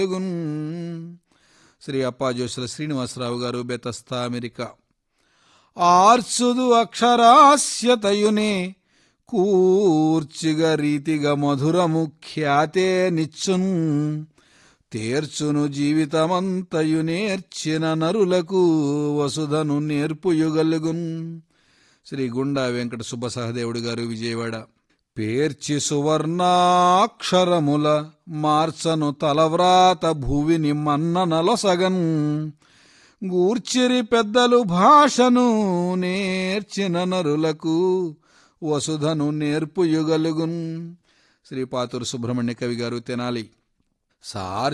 శ్రీ అప్పాజోసుల శ్రీనివాసరావు గారు, బెతస్తా, అమెరికా. ఆర్చుదు అక్షరాస్యతయునే కూర్చిగ రీతిగా మధురము ఖ్యాతే నిచ్చున్ తేర్చును జీవితమంతయు నేర్చిన నరులకు వసుధను నేర్పుయుగలుగున్. శ్రీ గుండా వెంకట సుబ్బసహదేవుడు గారు, విజయవాడ. పేర్చి సువర్ణాక్షరముల మార్చను తలవ్రాత భూవిని మన్ననలొసగన్ గూర్చిరి పెద్దలు భాషను నేర్చిన నరులకు వసుధను నేర్పుయుగలుగున్. శ్రీ పాతూరు సుబ్రహ్మణ్య కవి గారు, తెనాలి.